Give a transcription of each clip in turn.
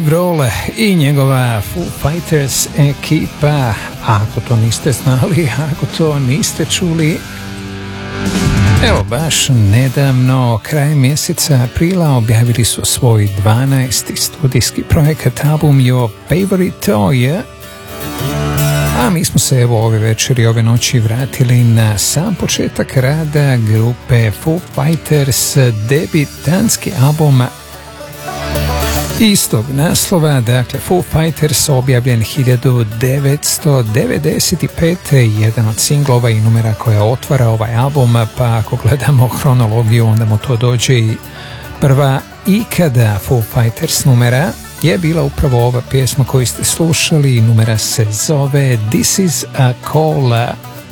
Dave Grohl i njegova Foo Fighters ekipa. Ako to niste znali, ako to niste čuli, evo baš nedavno, krajem mjeseca aprila, objavili su svoj 12. studijski projekat, album Your Favorite Toy. A mi smo se evo ove večeri, ove noći vratili na sam početak rada grupe Foo Fighters, debitanski album istog naslova, dakle Foo Fighters, objavljen 1995. jedan od singlova i numera koja otvara ovaj album, pa ako gledamo hronologiju onda mu to dođe i prva ikada Foo Fighters numera je bila upravo ova pjesma koju ste slušali, numera se zove This Is A Call.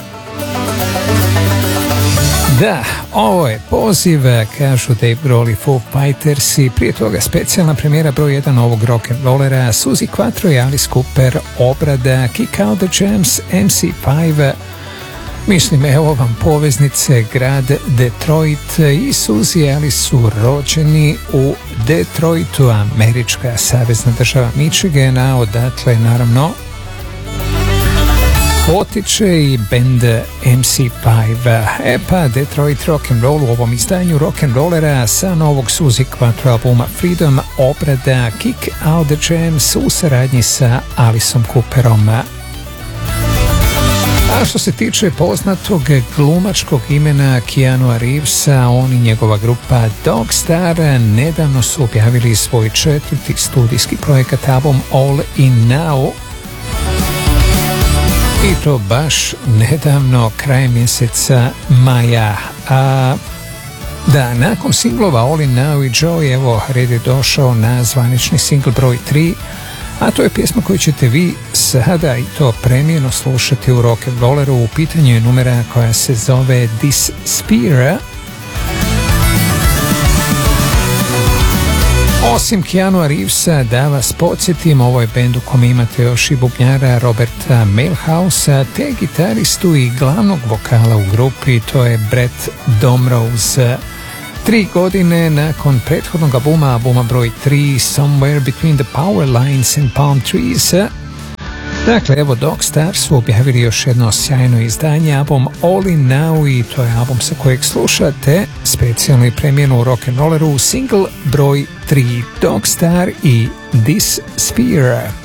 Da, ovo je poziv, kažu Dave Grohl i Foo Fighters, i prije toga specijalna premijera broj 1 ovog rock'n'rollera, Suzi Quatro i Alice Cooper, obrada Kick Out The Jams, MC5. Mislim, evo vam poveznice, grad Detroit, i Suzi i Alice su rođeni u Detroitu, američka savezna država Michigan, a odatle naravno potiče i band MC5. E pa Detroit Rock'n'Roll u ovom izdanju rock'n'rollera sa novog Suzi Quatro albuma Freedom, obrada Kick Out The Jams u saradnji sa Aliceom Cooperom. A što se tiče poznatog glumačkog imena Keanu Reevesa, on i njegova grupa Dogstar nedavno su objavili svoj 4. studijski projekat, album All In Now, i to baš nedavno, krajem mjeseca maja. Da, nakon singlova All In Now i Joy, evo red je došao na zvanični singl broj 3, a to je pjesma koju ćete vi sada i to premijeno slušati u rock'n'rolleru. U pitanju je numera koja se zove This Sphere. Osim Keanu Reevesa, da vas podsjetim, ovo je bend u kom imate još i bubnjara Roberta Milhausa, te gitaristu i glavnog vokala u grupi, to je Brett Domrose. 3 godine nakon prethodnog albuma broj 3, Somewhere Between the Power Lines and Palm Trees, dakle evo Dogstar su objavili još jedno sjajno izdanje, album All In Now, i to je album sa kojeg slušate specijalnu premijenu u rock'n'rolleru, single broj 3, Dogstar i This Sphere.